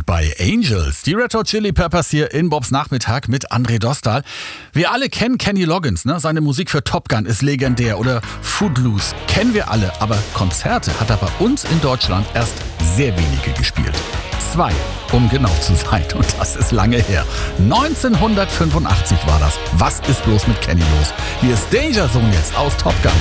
bei Angels. Die Red Hot Chili Peppers hier in Bobs Nachmittag mit André Dostal. Wir alle kennen Kenny Loggins, ne? Seine Musik für Top Gun ist legendär oder Footloose kennen wir alle, aber Konzerte hat er bei uns in Deutschland erst sehr wenige gespielt. 2, um genau zu sein, und das ist lange her. 1985 war das. Was ist bloß mit Kenny los? Hier ist Danger Zone jetzt aus Top Gun.